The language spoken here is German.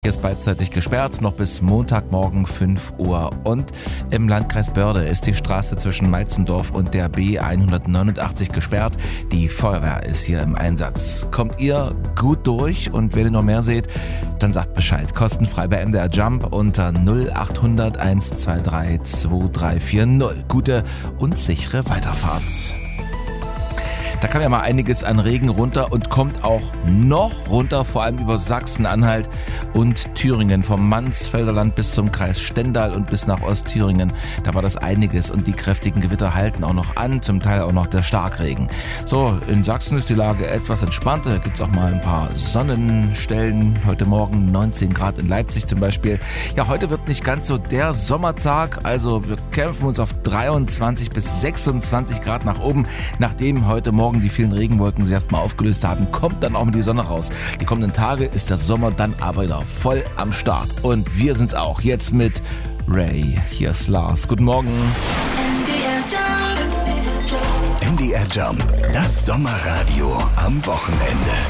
Hier ist beidseitig gesperrt, noch bis Montagmorgen 5 Uhr. Und im Landkreis Börde ist die Straße zwischen Meitzendorf und der B189 gesperrt. Die Feuerwehr ist hier im Einsatz. Kommt ihr gut durch und wenn ihr noch mehr seht, dann sagt Bescheid. Kostenfrei bei MDR Jump unter 0800 123 2340. Gute und sichere Weiterfahrt. Da kam ja mal einiges an Regen runter und kommt auch noch runter, vor allem über Sachsen-Anhalt und Thüringen. Vom Mansfelder Land bis zum Kreis Stendal und bis nach Ostthüringen. Da war das einiges und die kräftigen Gewitter halten auch noch an, zum Teil auch noch der Starkregen. So, in Sachsen ist die Lage etwas entspannter. Da gibt es auch mal ein paar Sonnenstellen. Heute Morgen 19 Grad in Leipzig zum Beispiel. Ja, heute wird nicht ganz so der Sommertag. Also wir kämpfen uns auf 23 bis 26 Grad nach oben, nachdem heute Morgen die vielen Regenwolken sich erstmal aufgelöst haben, kommt dann auch mal die Sonne raus. Die kommenden Tage ist der Sommer dann aber wieder voll am Start. Und wir sind's auch jetzt mit Ray. Hier ist Lars. Guten Morgen. MDR Jump, das Sommerradio am Wochenende.